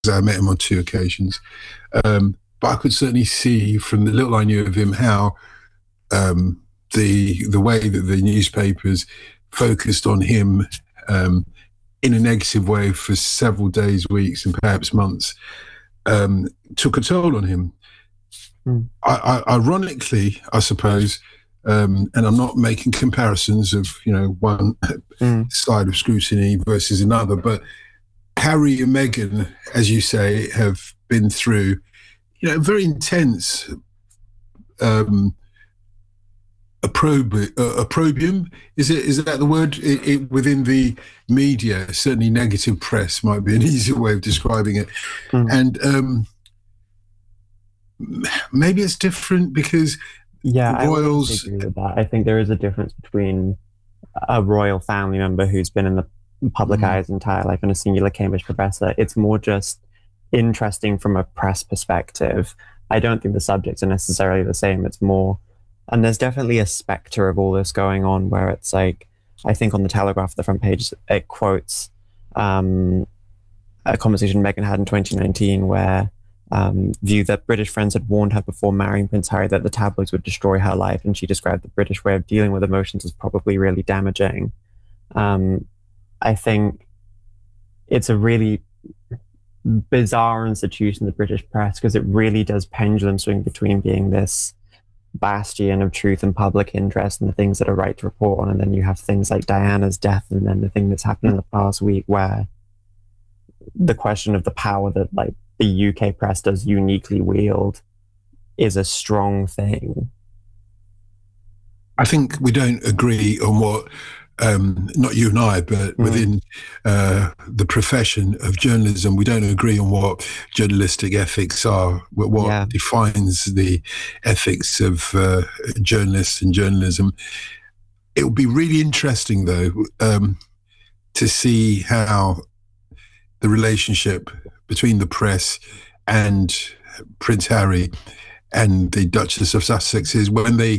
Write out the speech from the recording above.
I met him on two occasions. But I could certainly see from the little I knew of him how the way that the newspapers focused on him in a negative way for several days, weeks, and perhaps months took a toll on him. Ironically, I suppose, and I'm not making comparisons of one side of scrutiny versus another, but Harry and Meghan, as you say, have been through very intense opprobrium. Is that the word? Within the media, certainly negative press might be an easier way of describing it. And maybe it's different because royals. I agree with that. I think there is a difference between a royal family member who's been in the public eye his entire life and a singular Cambridge professor. It's more just interesting from a press perspective. I don't think the subjects are necessarily the same. It's more, and there's definitely a specter of all this going on where it's like, I think on the Telegraph, the front page, it quotes a conversation Meghan had in 2019 where viewed that British friends had warned her before marrying Prince Harry that the tabloids would destroy her life, and she described the British way of dealing with emotions as probably really damaging. I think it's a really bizarre institution, the British press, because it really does pendulum swing between being this bastion of truth and public interest and the things that are right to report on, and then you have things like Diana's death, and then the thing that's happened in the past week where the question of the power that like the UK press does uniquely wield is a strong thing. I think we don't agree on what, not you and I, but within the profession of journalism, we don't agree on what journalistic ethics are, what defines the ethics of journalists and journalism. It would be really interesting, though, to see how the relationship between the press and Prince Harry and the Duchess of Sussex is when they